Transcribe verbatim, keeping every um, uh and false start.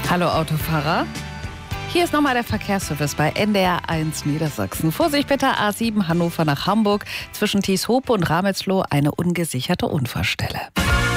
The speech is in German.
Hallo Autofahrer. Hier ist nochmal der Verkehrsservice bei N D R eins Niedersachsen. Vorsicht bitte, A sieben Hannover nach Hamburg. Zwischen Tieshope und Ramelsloh eine ungesicherte Unfallstelle.